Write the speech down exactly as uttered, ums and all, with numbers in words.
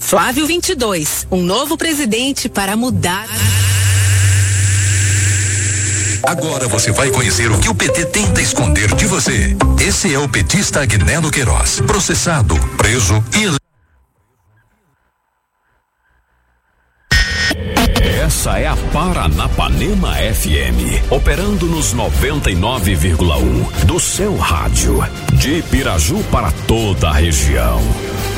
Flávio vinte e dois, um novo presidente para mudar. Agora você vai conhecer o que o P T tenta esconder de você. Esse é o petista Agnello Queiroz, processado, preso e... Essa é a Paranapanema F M, operando nos noventa e nove vírgula um do seu rádio, de Piraju para toda a região.